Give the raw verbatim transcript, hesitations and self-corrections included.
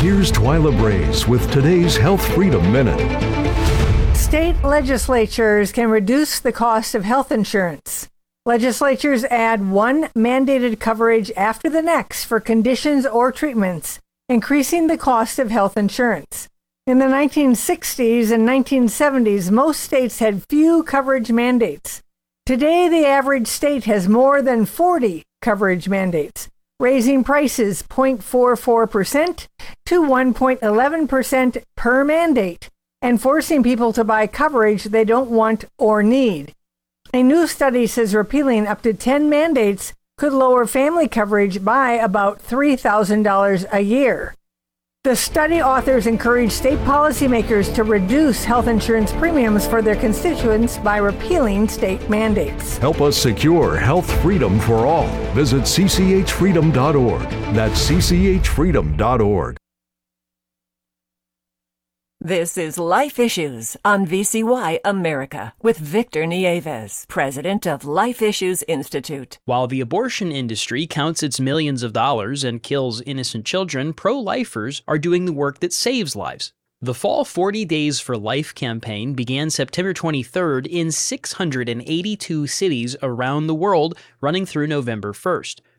Here's Twyla Braze with today's Health Freedom Minute. State legislatures can reduce the cost of health insurance. Legislatures add one mandated coverage after the next for conditions or treatments, increasing the cost of health insurance. In the nineteen sixties and nineteen seventies, most states had few coverage mandates. Today, the average state has more than forty coverage mandates, raising prices zero point four four percent to one point one one percent per mandate, and forcing people to buy coverage they don't want or need. A new study says repealing up to ten mandates could lower family coverage by about three thousand dollars a year. The study authors encourage state policymakers to reduce health insurance premiums for their constituents by repealing state mandates. Help us secure health freedom for all. Visit c c h freedom dot org. That's c c h freedom dot org. This is Life Issues on V C Y America with Victor Nieves, president of Life Issues Institute. While the abortion industry counts its millions of dollars and kills innocent children, pro-lifers are doing the work that saves lives. The Fall forty Days for Life campaign began September twenty-third in six hundred eighty-two cities around the world, running through November first.